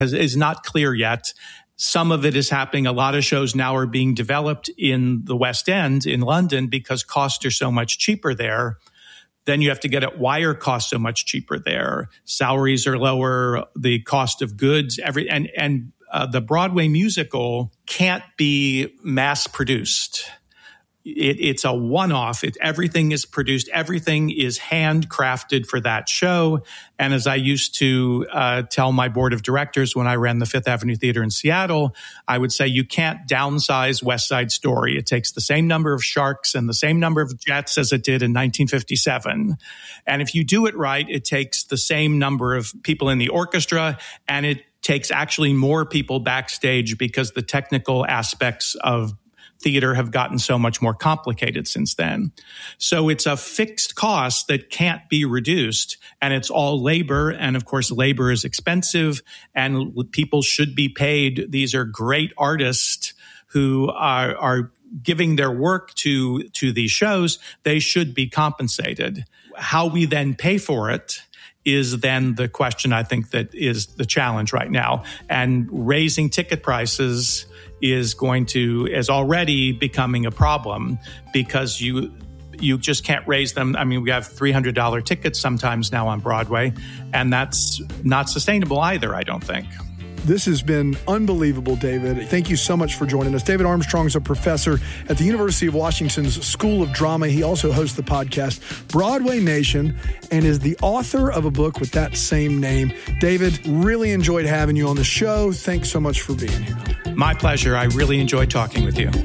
is not clear yet. Some of it is happening. A lot of shows now are being developed in the West End in London because costs are so much cheaper there. Then you have to get at why are costs so much cheaper there. Salaries are lower, the cost of goods, the Broadway musical can't be mass produced. It's a one-off. Everything is produced. Everything is handcrafted for that show. And as I used to tell my board of directors when I ran the Fifth Avenue Theater in Seattle, I would say you can't downsize West Side Story. It takes the same number of sharks and the same number of jets as it did in 1957. And if you do it right, it takes the same number of people in the orchestra, and it takes actually more people backstage because the technical aspects of theater have gotten so much more complicated since then. So it's a fixed cost that can't be reduced, and it's all labor. And of course, labor is expensive, and people should be paid. These are great artists who are giving their work to these shows. They should be compensated. How we then pay for it is then the question, I think, that is the challenge right now. And raising ticket prices is already becoming a problem because you just can't raise them. I mean, we have $300 tickets sometimes now on Broadway, and that's not sustainable either, I don't think. This has been unbelievable, David. Thank you so much for joining us. David Armstrong is a professor at the University of Washington's School of Drama. He also hosts the podcast Broadway Nation and is the author of a book with that same name. David, really enjoyed having you on the show. Thanks so much for being here. My pleasure. I really enjoyed talking with you.